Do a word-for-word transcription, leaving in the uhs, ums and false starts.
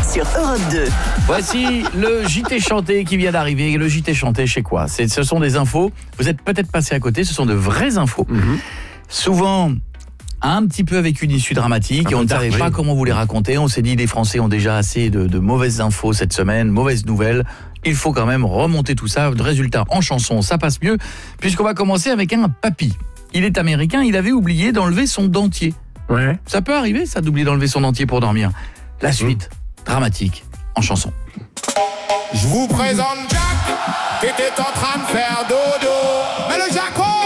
sur Europe deux. Voici le J T chanté qui vient d'arriver. Le J T chanté chez quoi? C'est, Ce sont des infos, vous êtes peut-être passé à côté, ce sont de vraies infos. Mm-hmm. Souvent, un petit peu avec une issue dramatique, un et on ne savait pas comment vous les raconter. On s'est dit, les Français ont déjà assez de, de mauvaises infos cette semaine, mauvaises nouvelles. Il faut quand même remonter tout ça. Résultat, en chanson, ça passe mieux, puisqu'on va commencer avec un papy. Il est américain, il avait oublié d'enlever son dentier. Ouais. Ça peut arriver, ça, d'oublier d'enlever son dentier pour dormir. La suite, mmh. dramatique, en chanson. Je vous présente Jack, qui était en train de faire dodo. Mais le Jaco